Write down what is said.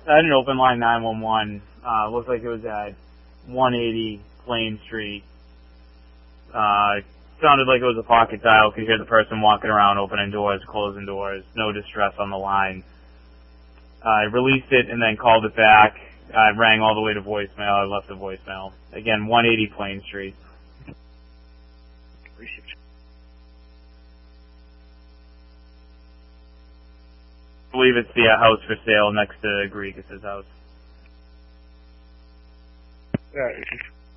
I had an open line 911. Looked like it was at 180 Plain Street. Sounded like it was a pocket dial. Could hear the person walking around, opening doors, closing doors. No distress on the line. I released it and then called it back. I rang all the way to voicemail. I left a voicemail. Again, 180 Plain Street. I believe it's the house for sale next to Gregus' house. Yeah.